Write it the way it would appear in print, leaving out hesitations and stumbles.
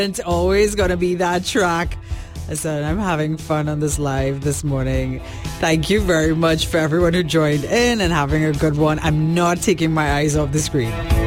It's always going to be that track. So I'm having fun on this live this morning. Thank you very much for everyone who joined in and having a good one. I'm not taking my eyes off the screen.